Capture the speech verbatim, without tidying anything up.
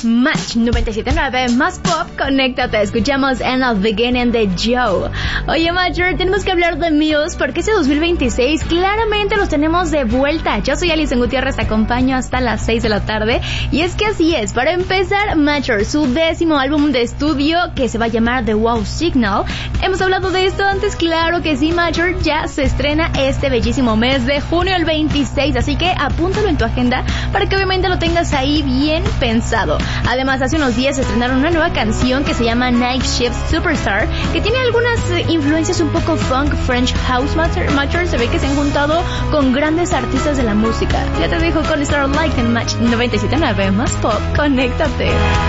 Match noventa y siete punto nueve más pop, conéctate, escuchamos En the Beginning de Joe. Oye, Matcher, tenemos que hablar de Muse porque ese dos mil veintiséis claramente los tenemos de vuelta. Yo soy Alison Gutiérrez, te acompaño hasta las seis de la tarde. Y es que así es, para empezar, Matcher, su décimo álbum de estudio que se va a llamar The Wow Signal. Hemos hablado de esto antes, claro que sí, Matcher, ya se estrena este bellísimo mes de junio el veintiséis, así que apúntalo en tu agenda para que obviamente lo tengas ahí bien pensado. Además, hace unos días estrenaron una nueva canción que se llama Night Shift Superstar, que tiene algunas eh, influencias un poco funk, French house, Matcher. Se ve que se han juntado con grandes artistas de la música. Ya te dejo con Starlight en Match noventa y siete punto nueve más pop, conéctate.